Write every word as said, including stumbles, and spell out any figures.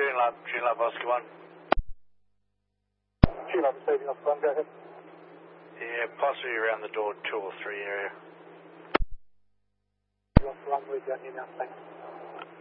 June lab, June lab, Oscar one. June lab, saving off one, go ahead. Yeah, possibly around the door two or three area. Oscar one, we're down here now, thanks.